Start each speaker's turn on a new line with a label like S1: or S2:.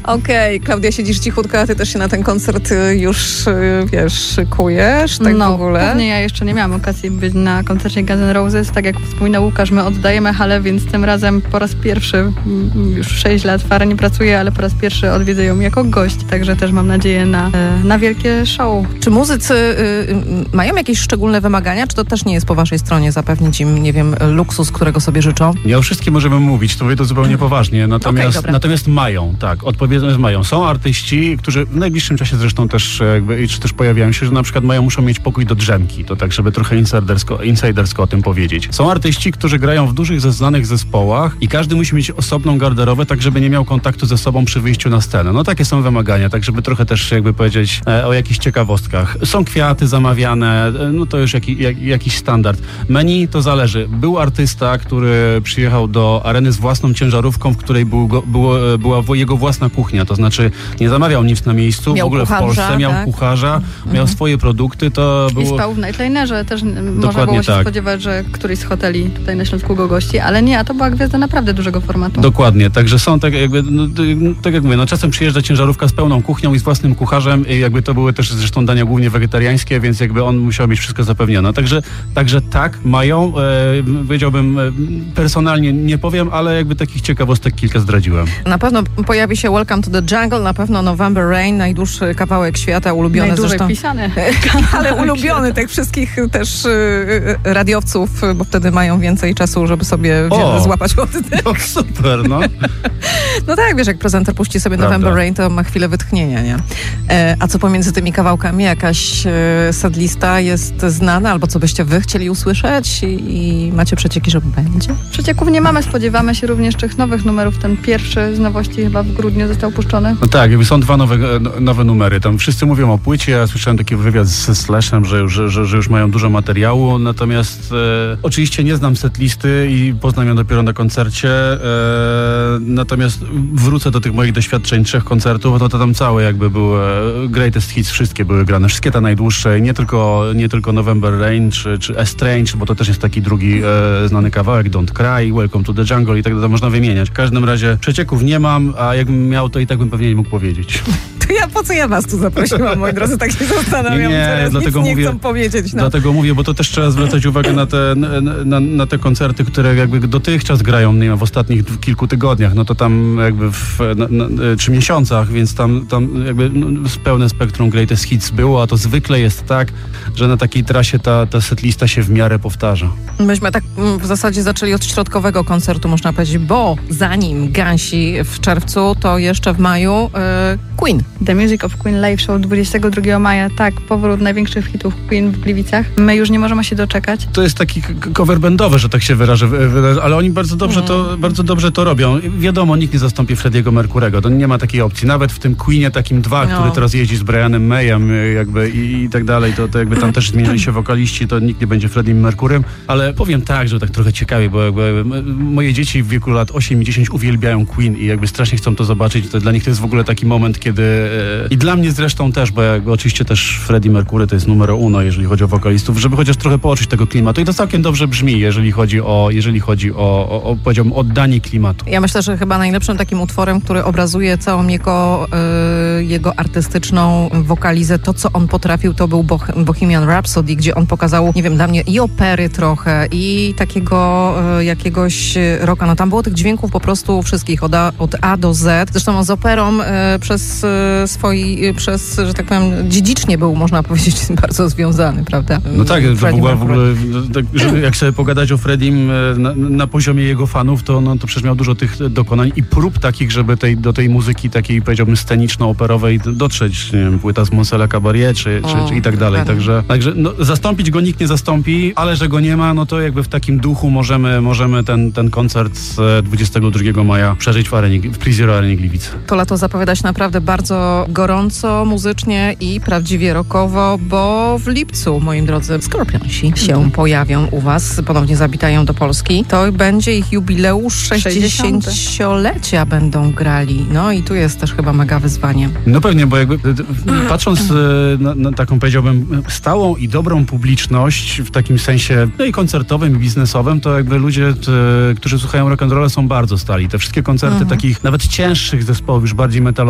S1: Okej, Klaudia, siedzisz cichutko, a ty też się na ten koncert już, szykujesz, tak w ogóle?
S2: Pewnie ja jeszcze nie miałam okazji być na koncercie Guns N' Roses. Tak jak wspominał Łukasz, my oddajemy halę, więc tym razem po raz pierwszy, już 6 lat Fara nie pracuje, ale po raz pierwszy odwiedzę ją jako gość, także też mam nadzieję na wielkie show.
S1: Czy muzycy mają jakieś szczególne wymagania, czy to też nie jest po waszej stronie zapewnić im, nie wiem, luksus, którego sobie życzą?
S3: Nie o wszystkim możemy mówić, to mówię to zupełnie poważnie, natomiast mają, tak, odpowiedzą, mają. Są artyści, którzy w najbliższym czasie zresztą też czy też pojawiają się, że na przykład muszą mieć pokój do drzemki, to tak, żeby trochę insidersko o tym powiedzieć. Są artyści, którzy grają w dużych, znanych zespołach i każdy musi mieć osobną garderobę, tak żeby nie miał kontaktu ze sobą przy wyjściu na scenę. No takie są wymagania, tak żeby trochę też powiedzieć o jakichś ciekawostkach. Są kwiaty zamawiane, no to już jakiś standard. Menu to zależy. Był artysta, który przyjechał do areny z własną ciężarówką, w której była jego własna kuchnia, to znaczy nie zamawiał nic na miejscu,
S1: miał
S3: w ogóle
S1: kucharza,
S3: w Polsce miał kucharza, miał swoje produkty, to było...
S2: I spał w Nightlinerze, też można było się spodziewać, że któryś z hoteli tutaj na Śląsku go gości, ale nie, a to była gwiazda naprawdę dużego formatu.
S3: Dokładnie, także są tak jak mówię, czasem przyjeżdża ciężarówka z pełną kuchnią i z własnym kucharzem i to były też zresztą dania głównie wegetariańskie, więc on musiał mieć wszystko zapewnione. Także tak, mają, powiedziałbym, personalnie nie powiem, ale takich ciekawostek kilka zdradziłem.
S1: Na pewno pojawi się Welcome to the Jungle, na pewno November Rain, najdłuższy kawałek świata, ulubiony
S2: najdłużej
S1: zresztą.
S2: pisany.
S1: Ale ulubiony tych wszystkich też radiowców, bo wtedy mają więcej czasu, żeby sobie złapać oddech.
S3: O, super, no.
S1: No tak, wiesz, jak prezenter puści sobie November Rain, to ma chwilę wytchnienia, nie? A co pomiędzy tymi kawałkami? Jakaś setlista jest znana, albo co byście wy chcieli usłyszeć i macie przecieki, że będzie?
S2: Przecieków nie mamy, spodziewamy się również tych nowych numerów. Ten pierwszy z nowości chyba w grudniu został puszczony.
S3: No tak, są dwa nowe numery. Tam wszyscy mówią o płycie, ja słyszałem taki wywiad ze Slashem, że już mają dużo materiału, natomiast oczywiście nie znam setlisty i poznam ją dopiero na koncercie, natomiast wrócę do tych moich doświadczeń 3 koncertów, to tam całe były greatest hits, wszystkie były grane, wszystkie te najdłuższe, nie tylko November Rain czy Estranged, bo to też jest taki drugi znany kawałek, Don't Cry, Welcome to the Jungle i tak dalej, można wymieniać. W każdym razie przecieków nie mam, a jakbym miał, to i tak bym pewnie nie mógł powiedzieć.
S1: Po co ja was tu zaprosiłam, moi drodzy, tak się zastanawiam,
S3: dlatego
S1: nic nie chcą powiedzieć.
S3: Dlatego mówię, bo to też trzeba zwracać uwagę na te koncerty, które dotychczas grają, nie wiem, w ostatnich kilku tygodniach, no to tam czy miesiącach, więc tam pełne spektrum greatest hits było, a to zwykle jest tak, że na takiej trasie ta setlista się w miarę powtarza.
S1: Myśmy tak w zasadzie zaczęli od środkowego koncertu, można powiedzieć, bo zanim Gansi w czerwcu, to jeszcze w maju Queen.
S2: The Music of Queen Live Show 22 maja, tak, powrót największych hitów Queen w Gliwicach. My już nie możemy się doczekać.
S3: To jest taki cover bandowy, że tak się wyrażę, ale oni bardzo dobrze to robią. Wiadomo, nikt nie zastąpi Freddie'ego Mercurego, to nie ma takiej opcji. Nawet w tym Queenie takim 2, który teraz jeździ z Brianem Mayem i tak dalej, to tam też zmieniali się wokaliści, to nikt nie będzie Freddiem Mercurym, ale powiem tak, że tak trochę ciekawie, bo moje dzieci w wieku lat 8 i 10 uwielbiają Queen i strasznie chcą to zobaczyć. To dla nich to jest w ogóle taki moment, kiedy i dla mnie zresztą też, bo oczywiście też Freddie Mercury to jest numero uno, jeżeli chodzi o wokalistów, żeby chociaż trochę poczuć tego klimatu i to całkiem dobrze brzmi, jeżeli chodzi o powiedziałbym, oddanie klimatu.
S1: Ja myślę, że chyba najlepszym takim utworem, który obrazuje całą jego artystyczną wokalizę, to co on potrafił, to był Bohemian Rhapsody, gdzie on pokazał, nie wiem, dla mnie i opery trochę, i takiego jakiegoś rocka. No tam było tych dźwięków po prostu wszystkich, od A do Z. Zresztą z operą że tak powiem, dziedzicznie był, można powiedzieć, bardzo związany, prawda?
S3: No tak, to była w ogóle, jak sobie pogadać o Freddiem na poziomie jego fanów, to przecież miał dużo tych dokonań i prób takich, żeby do tej muzyki takiej, powiedziałbym, sceniczno-operowej dotrzeć, nie wiem, płyta z Monsela Caballé czy i tak dalej. Także zastąpić go nikt nie zastąpi, ale że go nie ma, no to w takim duchu możemy ten koncert z 22 maja przeżyć w Please Zero Arenie Gliwice.
S1: To lato zapowiada się naprawdę bardzo gorąco, muzycznie i prawdziwie rockowo, bo w lipcu, moi drodzy, Scorpionsi się pojawią u was, ponownie zawitają do Polski. To będzie ich jubileusz 60-lecia będą grali. No i tu jest też chyba mega wyzwanie.
S3: No pewnie, bo patrząc na taką, powiedziałbym, stałą i dobrą publiczność w takim sensie i koncertowym, i biznesowym, to ludzie, którzy słuchają rock'n'rolla, są bardzo stali. Te wszystkie koncerty takich nawet cięższych zespołów, już bardziej metalowych,